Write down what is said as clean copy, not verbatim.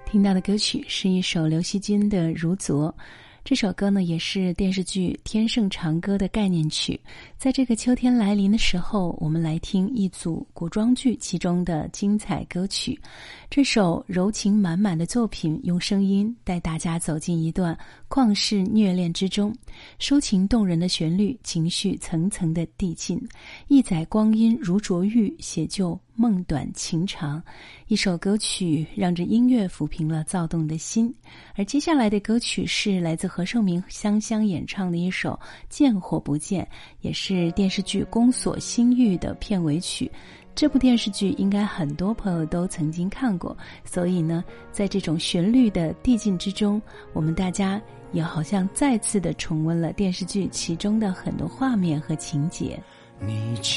听到的歌曲是一首刘惜君的《如昨》。这首歌呢，也是电视剧《天盛长歌》的概念曲。在这个秋天来临的时候，我们来听一组古装剧其中的精彩歌曲。这首柔情满满的作品，用声音带大家走进一段旷世虐恋之中，抒情动人的旋律，情绪层层的递进。一载光阴如着玉，写就梦短情长。一首歌曲让这音乐抚平了躁动的心。而接下来的歌曲是来自何晟铭、香香演唱的一首《见或不见》，也是电视剧《宫锁心玉》的片尾曲。这部电视剧应该很多朋友都曾经看过，所以呢，在这种旋律的递进之中，我们大家也好像再次的重温了电视剧其中的很多画面和情节。 你